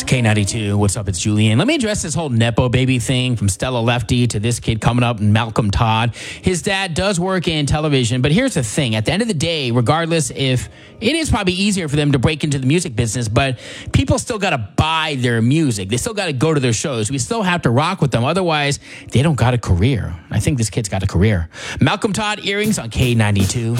K92, what's up? It's Julian. Let me address this whole Nepo baby thing from Stella Lefty to this kid coming up, Malcolm Todd. His dad does work in television, but here's the thing. At the end of the day, regardless if it is probably easier for them to break into the music business, but people still got to buy their music. They still got to go to their shows. We still have to rock with them. Otherwise, they don't got a career. I think this kid's got a career. Malcolm Todd, Earrings on K92.